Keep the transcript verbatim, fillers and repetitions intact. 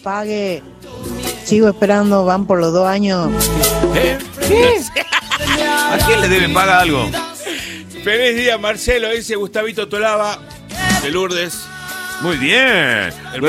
pague. Sigo esperando, van por los dos años. ¿Eh? ¿A quién le deben pagar algo? Feliz día, Marcelo, dice Gustavito Tolaba de Lourdes. Muy bien. El Bueno,